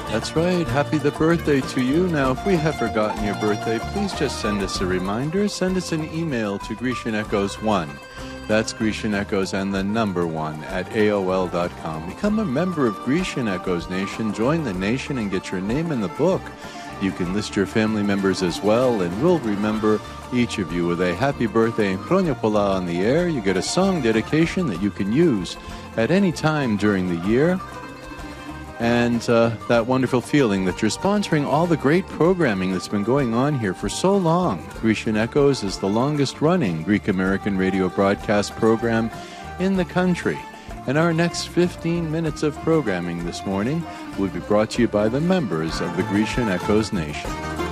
That's right. Happy the birthday to you. Now, if we have forgotten your birthday, please just send us a reminder. Send us an email to Grecian Echoes 1. That's Grecian Echoes and the number 1 at AOL.com. Become a member of Grecian Echoes Nation. Join the nation and get your name in the book. You can list your family members as well, and we'll remember each of you with a happy birthday and Kronia Pola on the air. You get a song dedication that you can use at any time during the year. And that wonderful feeling that you're sponsoring all the great programming that's been going on here for so long. Grecian Echoes is the longest-running Greek-American radio broadcast program in the country. And our next 15 minutes of programming this morning will be brought to you by the members of the Grecian Echoes Nation.